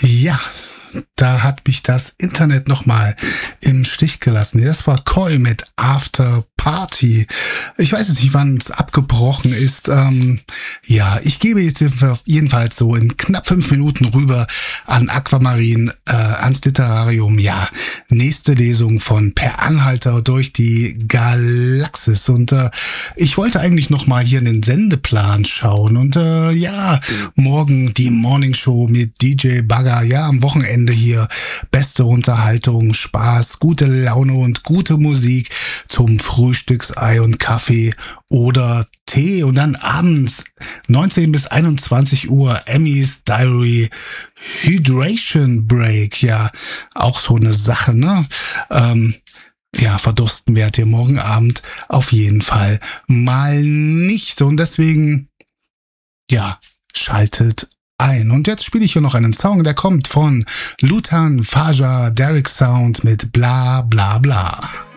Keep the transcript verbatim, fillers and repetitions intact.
Ja, da hat mich das Internet nochmal im Stich gelassen. Das war Koi mit After Party. Ich weiß jetzt nicht, wann es abgebrochen ist. Ähm, ja, ich gebe jetzt jedenfalls so in knapp fünf Minuten rüber an Aquamarin, äh, ans Literarium. Ja, nächste Lesung von Per Anhalter durch die Galaxis. Und äh, ich wollte eigentlich nochmal hier in den Sendeplan schauen. Und äh, ja, morgen die Morning Show mit D J Bagger. Ja, am Wochenende hier beste Unterhaltung, Spaß, gute Laune und gute Musik zum Frühstücksei und Kaffee oder Tee. Und dann abends neunzehn bis einundzwanzig Uhr Emmys Diary Hydration Break. Ja, auch so eine Sache, ne? Ähm, ja, verdursten werdet ihr morgen Abend auf jeden Fall mal nicht. Und deswegen, ja, schaltet ein. Und jetzt spiele ich hier noch einen Song, der kommt von Lutan Faja, Derek Sound mit Bla Bla Bla.